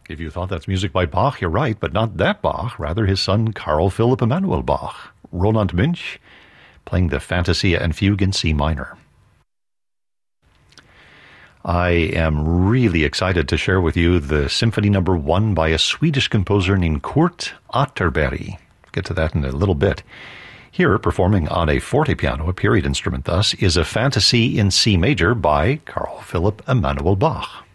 If you thought that's music by Bach, you're right, but not that Bach, rather his son Carl Philipp Emanuel Bach. Roland Münch playing the Fantasia and Fugue in C minor. I am really excited to share with you the Symphony No. 1 by a Swedish composer named Kurt Atterberg. I'll get to that in a little bit. Here, performing on a fortepiano, a period instrument thus, is a Fantasy in C major by Carl Philipp Emanuel Bach.